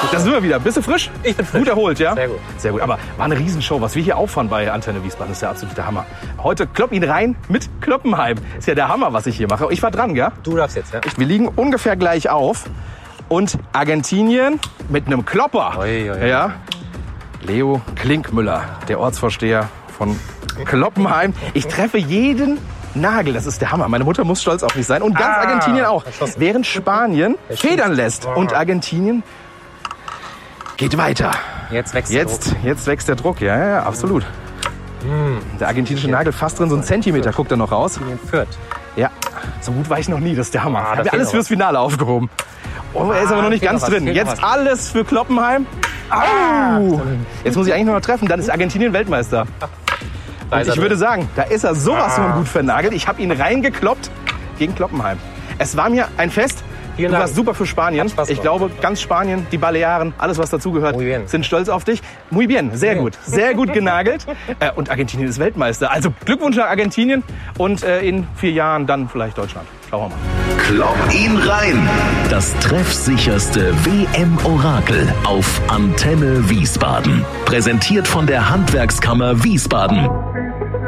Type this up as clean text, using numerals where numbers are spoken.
Da sind wir wieder. Bist du frisch? Ich bin frisch. Gut erholt, ja? Sehr gut. Sehr gut. Aber war eine Riesenshow. Was wir hier auffahren bei Antenne Wiesbaden, ist der absolute Hammer. Heute klopp ihn rein mit Kloppenheim. Ist ja der Hammer, was ich hier mache. Ich war dran, gell? Du darfst jetzt, ja? Wir liegen ungefähr gleich auf. Und Argentinien mit einem Klopper. Oi, oi, oi. Ja. Leo Klinkmüller, der Ortsvorsteher von Kloppenheim. Ich treffe jeden Nagel, das ist der Hammer. Meine Mutter muss stolz auf mich sein und ganz Argentinien auch. Während Spanien federn lässt und Argentinien geht weiter. Jetzt wächst der Druck. Jetzt wächst der Druck, ja, absolut. Der argentinische Nagel fast drin, so ein Zentimeter guckt er noch raus. Fürth. Ja, so gut war ich noch nie, das ist der Hammer. da Haben wir fehlt alles noch fürs Finale aufgehoben. Oh, er ist aber noch nicht fehlt ganz noch was, drin. fehlt noch Jetzt was. alles für Kloppenheim. Au! Jetzt muss ich eigentlich noch treffen, dann ist Argentinien Weltmeister. Und ich würde sagen, da ist er sowas von gut vernagelt. Ich habe ihn reingekloppt gegen Kloppenheim. Es war mir ein Fest. Vielen Du Dank. warst super für Spanien. Hat Spaß Ich gemacht. glaube, ganz Spanien, die Balearen, alles was dazugehört, Muy bien. sind stolz auf dich. Muy bien, sehr gut. Sehr gut genagelt. Und Argentinien ist Weltmeister. Also Glückwunsch nach Argentinien und in 4 Jahren dann vielleicht Deutschland. Schauen wir mal. Klopp ihn rein. Das treffsicherste WM-Orakel auf Antenne Wiesbaden. Präsentiert von der Handwerkskammer Wiesbaden.